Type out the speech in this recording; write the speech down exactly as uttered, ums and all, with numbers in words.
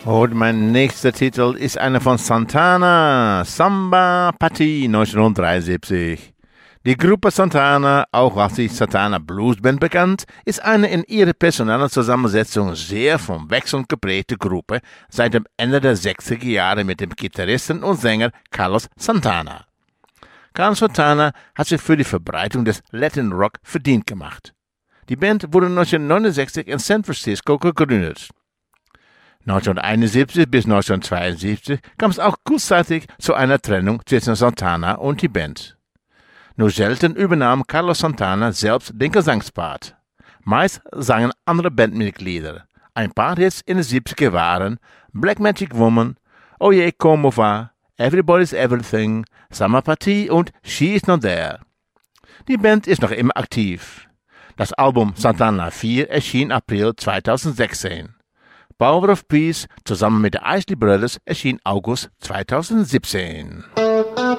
Und mein nächster Titel ist einer von Santana, Samba Party neunzehnhundertdreiundsiebzig. Die Gruppe Santana, auch als die Santana Blues Band bekannt, ist eine in ihrer personellen Zusammensetzung sehr vom Wechsel geprägte Gruppe seit dem Ende der sechziger Jahre mit dem Gitarristen und Sänger Carlos Santana. Carlos Santana hat sich für die Verbreitung des Latin Rock verdient gemacht. Die Band wurde neunzehnhundertneunundsechzig in San Francisco gegründet. neunzehnhunderteinundsiebzig bis neunzehnhundertzweiundsiebzig kam es auch kurzzeitig zu einer Trennung zwischen Santana und die Band. Nur selten übernahm Carlos Santana selbst den Gesangspart. Meist sangen andere Bandmitglieder. Ein paar Hits in den siebziger waren Black Magic Woman, Oye Como Va, Everybody's Everything, Summer Party und She Is Not There. Die Band ist noch immer aktiv. Das Album Santana vier erschien April zweitausendsechzehn. Power of Peace zusammen mit den Isley Brothers erschien August zweitausendsiebzehn.